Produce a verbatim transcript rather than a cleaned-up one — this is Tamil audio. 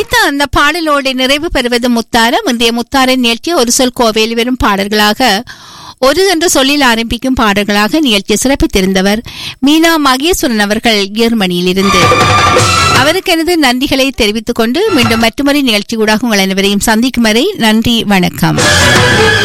ஒலித்த அந்த பாடலோடு நிறைவு பெறுவது முத்தாரம். இன்றைய முத்தாரின் நிகழ்ச்சி ஒரு சொல் கோவையில் வரும் பாடல்களாக ஒரு என்ற சொல்லில் ஆரம்பிக்கும் பாடல்களாக நிகழ்ச்சி சிறப்பித்திருந்தவர் மீனா மகேஸ்வரன் அவர்கள் ஜெர்மனியிலிருந்து. அவருக்கு எனது நன்றிகளை தெரிவித்துக் கொண்டு மீண்டும் மற்றொரு நிகழ்ச்சி ஊடாக உங்கள் அனைவரையும் சந்திக்கும் வரை நன்றி, வணக்கம்.